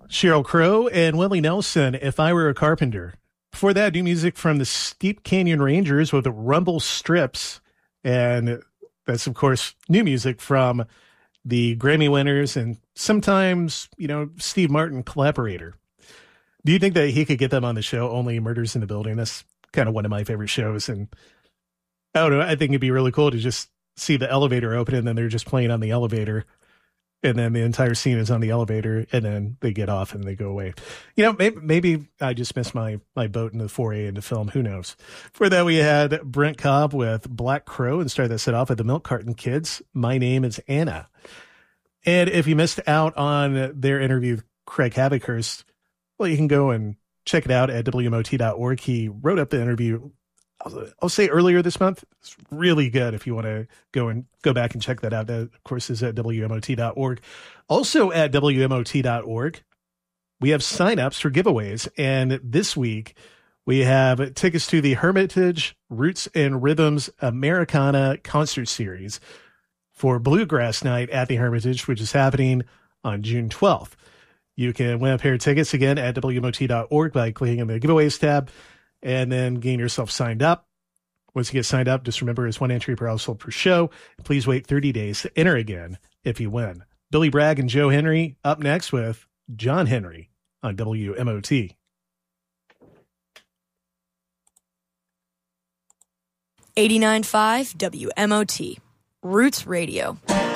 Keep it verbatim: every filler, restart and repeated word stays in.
Sheryl Crow and Willie Nelson, If I Were a Carpenter. Before that, new music from the Steep Canyon Rangers with Rumble Strips. And that's, of course, new music from the Grammy winners and sometimes, you know, Steve Martin collaborator. Do you think that he could get them on the show, Only Murders in the Building? That's kind of one of my favorite shows. And I don't know, I think it'd be really cool to just see the elevator open and then they're just playing on the elevator. And then the entire scene is on the elevator, and then they get off and they go away. You know, maybe, maybe I just missed my, my boat in the foray into film. Who knows? For that, we had Brent Cobb with Black Crow and started that set off at the Milk Carton Kids. My Name is Anna. And if you missed out on their interview with Craig Havikhurst, well, you can go and check it out at W M O T dot org. He wrote up the interview, I'll, I'll say earlier this month. It's really good if you want to go and go back and check that out. That, of course, is at W M O T dot org. Also at W M O T dot org, we have signups for giveaways. And this week, we have tickets to the Hermitage Roots and Rhythms Americana Concert Series for Bluegrass Night at the Hermitage, which is happening on June twelfth. You can win a pair of tickets again at W M O T dot org by clicking on the giveaways tab and then getting yourself signed up. Once you get signed up, just remember it's one entry per household per show. Please wait thirty days to enter again if you win. Billy Bragg and Joe Henry up next with John Henry on W M O T. eighty-nine point five W M O T, Roots Radio.